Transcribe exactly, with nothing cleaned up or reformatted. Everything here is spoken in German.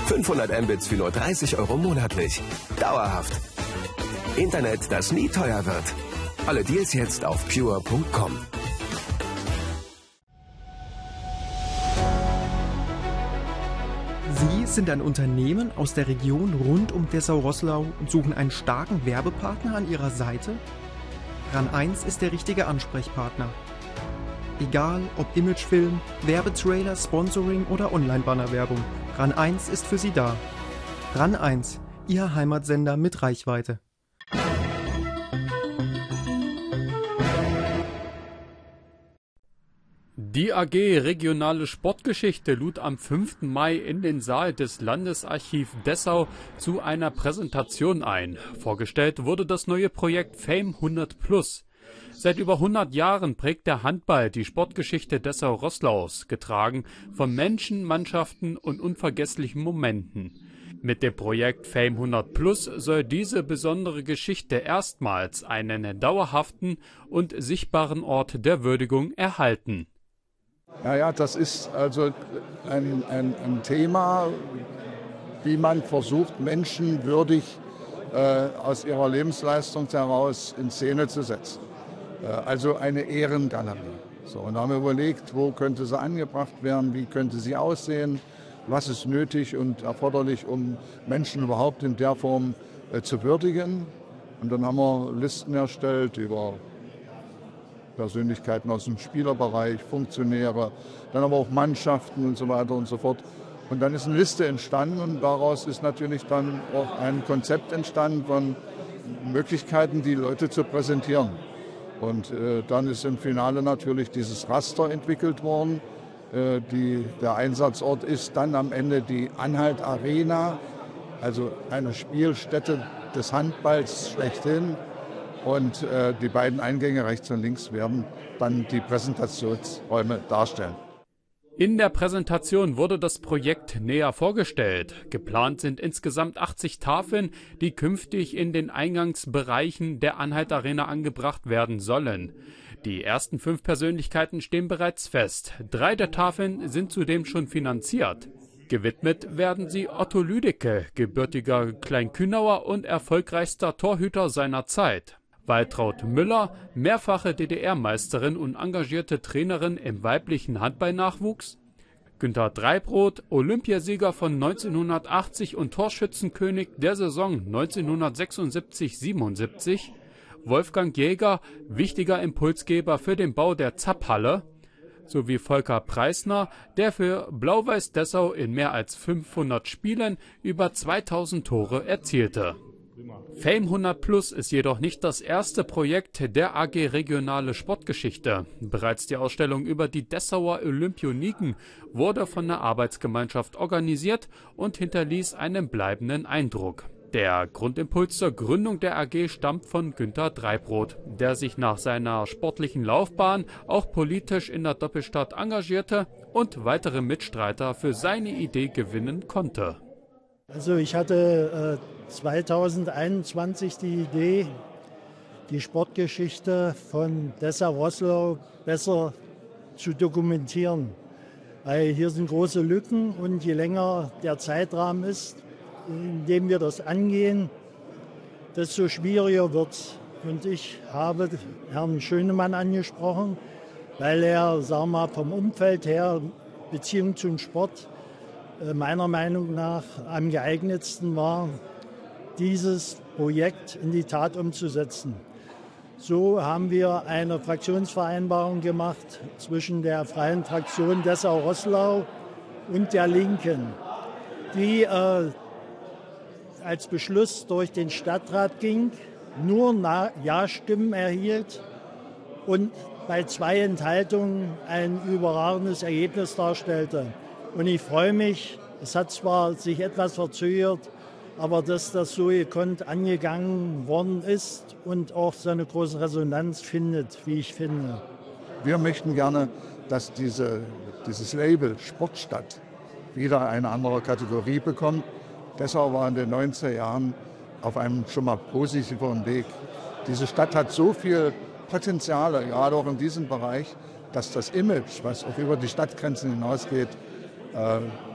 fünfhundert Mbits für nur dreißig Euro monatlich. Dauerhaft. Internet, das nie teuer wird. Alle Deals jetzt auf pure punkt com. Sie sind ein Unternehmen aus der Region rund um Dessau-Roßlau und suchen einen starken Werbepartner an Ihrer Seite? RAN eins ist der richtige Ansprechpartner. Egal ob Imagefilm, Werbetrailer, Sponsoring oder Online-Banner-Werbung, RAN eins ist für Sie da. RAN eins, Ihr Heimatsender mit Reichweite. Die A G Regionale Sportgeschichte lud am fünften Mai in den Saal des Landesarchiv Dessau zu einer Präsentation ein. Vorgestellt wurde das neue Projekt Fame hundert plus. Seit über hundert Jahren prägt der Handball die Sportgeschichte Dessau-Roßlaus, getragen von Menschen, Mannschaften und unvergesslichen Momenten. Mit dem Projekt Fame hundert plus soll diese besondere Geschichte erstmals einen dauerhaften und sichtbaren Ort der Würdigung erhalten. Ja, ja, das ist also ein, ein, ein Thema, wie man versucht, Menschen würdig äh, aus ihrer Lebensleistung heraus in Szene zu setzen. Äh, also eine Ehrengalerie. So, und da haben wir überlegt, wo könnte sie angebracht werden, wie könnte sie aussehen, was ist nötig und erforderlich, um Menschen überhaupt in der Form äh, zu würdigen. Und dann haben wir Listen erstellt über Persönlichkeiten aus dem Spielerbereich, Funktionäre, dann aber auch Mannschaften und so weiter und so fort. Und dann ist eine Liste entstanden und daraus ist natürlich dann auch ein Konzept entstanden von Möglichkeiten, die Leute zu präsentieren. Und äh, dann ist im Finale natürlich dieses Raster entwickelt worden. Äh, die, der Einsatzort ist dann am Ende die Anhalt Arena, also eine Spielstätte des Handballs schlechthin. Und äh, die beiden Eingänge rechts und links werden dann die Präsentationsräume darstellen. In der Präsentation wurde das Projekt näher vorgestellt. Geplant sind insgesamt achtzig Tafeln, die künftig in den Eingangsbereichen der Anhalt Arena angebracht werden sollen. Die ersten fünf Persönlichkeiten stehen bereits fest. Drei der Tafeln sind zudem schon finanziert. Gewidmet werden sie Otto Lüdecke, gebürtiger Kleinkühnauer und erfolgreichster Torhüter seiner Zeit. Waltraud Müller, mehrfache D D R-Meisterin und engagierte Trainerin im weiblichen Handballnachwuchs. Günter Dreibrot, Olympiasieger von neunzehnhundertachtzig und Torschützenkönig der Saison neunzehnhundertsechsundsiebzig siebenundsiebzig. Wolfgang Jäger, wichtiger Impulsgeber für den Bau der Zapphalle. Sowie Volker Preisner, der für Blau-Weiß Dessau in mehr als fünfhundert Spielen über zweitausend Tore erzielte. Fame hundert plus ist jedoch nicht das erste Projekt der A G Regionale Sportgeschichte. Bereits die Ausstellung über die Dessauer Olympioniken wurde von der Arbeitsgemeinschaft organisiert und hinterließ einen bleibenden Eindruck. Der Grundimpuls zur Gründung der A G stammt von Günter Dreibrot, der sich nach seiner sportlichen Laufbahn auch politisch in der Doppelstadt engagierte und weitere Mitstreiter für seine Idee gewinnen konnte. Also ich hatte äh, zweitausendeinundzwanzig die Idee, die Sportgeschichte von Dessau-Roßlau besser zu dokumentieren. Weil hier sind große Lücken und je länger der Zeitrahmen ist, in dem wir das angehen, desto schwieriger wird es. Und ich habe Herrn Schönemann angesprochen, weil er, sagen wir mal, vom Umfeld her, Beziehung zum Sport, meiner Meinung nach am geeignetsten war, dieses Projekt in die Tat umzusetzen. So haben wir eine Fraktionsvereinbarung gemacht zwischen der Freien Fraktion Dessau-Roßlau und der Linken, die äh, als Beschluss durch den Stadtrat ging, nur Ja-Stimmen erhielt und bei zwei Enthaltungen ein überragendes Ergebnis darstellte. Und ich freue mich, es hat zwar sich etwas verzögert, aber dass das so gekonnt angegangen worden ist und auch so eine große Resonanz findet, wie ich finde. Wir möchten gerne, dass diese, dieses Label Sportstadt wieder eine andere Kategorie bekommt. Dessau war in den neunziger Jahren auf einem schon mal positiveren Weg. Diese Stadt hat so viel Potenziale, gerade auch in diesem Bereich, dass das Image, was auch über die Stadtgrenzen hinausgeht, äh,